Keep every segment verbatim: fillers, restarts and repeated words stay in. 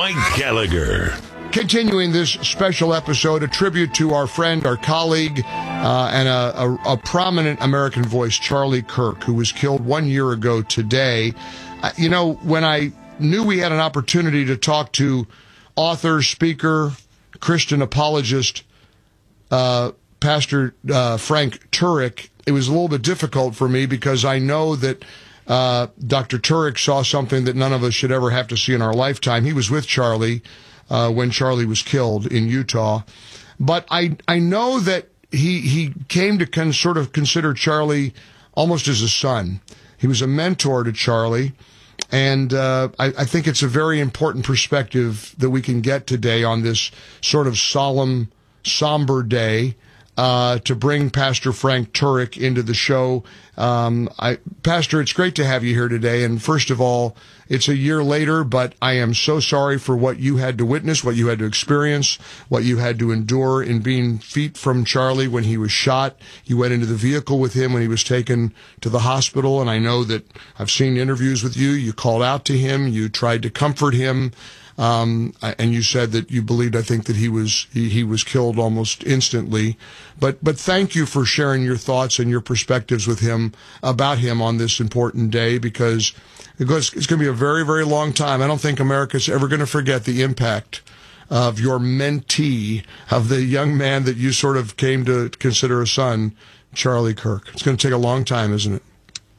Mike Gallagher. Continuing this special episode, a tribute to our friend, our colleague, uh, and a, a, a prominent American voice, Charlie Kirk, who was killed one year ago today. Uh, you know, when I knew we had an opportunity to talk to author, speaker, Christian apologist, uh, Pastor uh, Frank Turek, it was a little bit difficult for me because I know that uh, Doctor Turek saw something that none of us should ever have to see in our lifetime. He was with Charlie Uh, when Charlie was killed in Utah. But I I know that he he came to con- sort of consider Charlie almost as a son. He was a mentor to Charlie, and uh, I, I think it's a very important perspective that we can get today on this sort of solemn, somber day uh, to bring Pastor Frank Turek into the show. Um, I, Pastor, it's great to have you here today, and first of all, it's a year later, but I am so sorry for what you had to witness, what you had to experience, what you had to endure in being feet from Charlie when he was shot. You went into the vehicle with him when he was taken to the hospital, and I know that I've seen interviews with you. You called out to him. You tried to comfort him, um, and you said that you believed, I think, that he was he, he was killed almost instantly. But but thank you for sharing your thoughts and your perspectives with him about him on this important day, because Because it's going to be a very, very long time. I don't think America's ever going to forget the impact of your mentee, of the young man that you sort of came to consider a son, Charlie Kirk. It's going to take a long time, isn't it?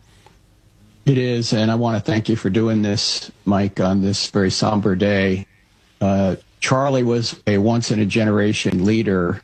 It is, and I want to thank you for doing this, Mike, on this very somber day. Uh, Charlie was a once-in-a-generation leader,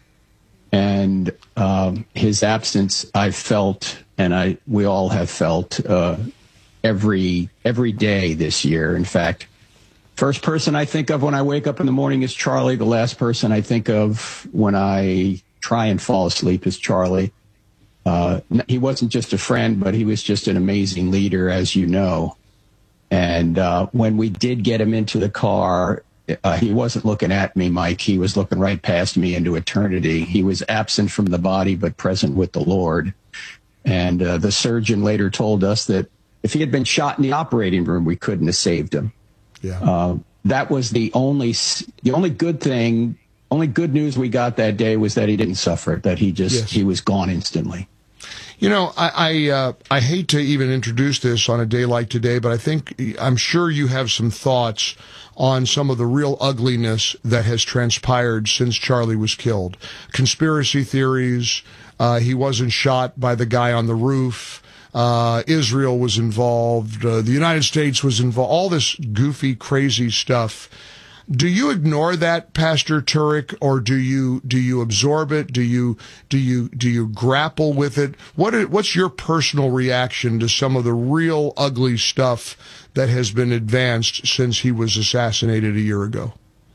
and um, his absence I felt, and I we all have felt, uh, every every day this year. In fact, first person I think of when I wake up in the morning is Charlie. The last person I think of when I try and fall asleep is Charlie. Uh, he wasn't just a friend, but he was just an amazing leader, as you know. And uh, when we did get him into the car, uh, he wasn't looking at me, Mike. He was looking right past me into eternity. He was absent from the body, but present with the Lord. And uh, the surgeon later told us that if he had been shot in the operating room, we couldn't have saved him. Yeah. Uh, that was the only the only good thing, only good news we got that day was that he didn't suffer, that he just yes. he was gone instantly. You know, I I, uh, I hate to even introduce this on a day like today, but I think I'm sure you have some thoughts on some of the real ugliness that has transpired since Charlie was killed. Conspiracy theories. Uh, he wasn't shot by the guy on the roof. Uh, Israel was involved. Uh, the United States was involved. All this goofy, crazy stuff. Do you ignore that, Pastor Turek, or do you do you absorb it? Do you do you do you grapple with it? What is, what's your personal reaction to some of the real ugly stuff that has been advanced since he was assassinated a year ago?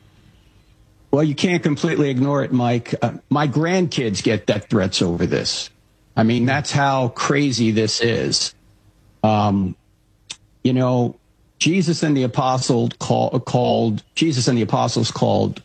Well, you can't completely ignore it, Mike. Uh, my grandkids get death threats over this. I mean, that's how crazy this is. Um, you know, Jesus and the apostles call, called Jesus and the apostles called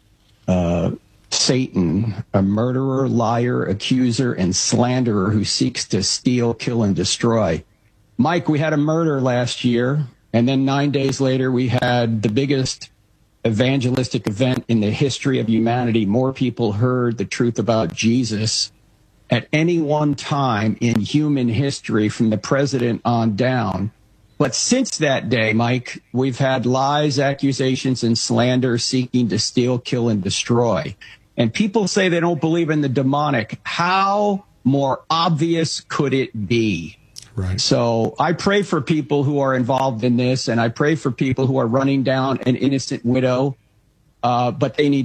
uh, Satan a murderer, liar, accuser, and slanderer who seeks to steal, kill, and destroy. Mike, we had a murder last year, and then nine days later, we had the biggest evangelistic event in the history of humanity. More people heard the truth about Jesus at any one time in human history from the president on down. But since that day, Mike, we've had lies, accusations, and slander seeking to steal, kill, and destroy. And people say they don't believe in the demonic. How more obvious could it be? Right. So I pray for people who are involved in this, and I pray for people who are running down an innocent widow, uh, but they need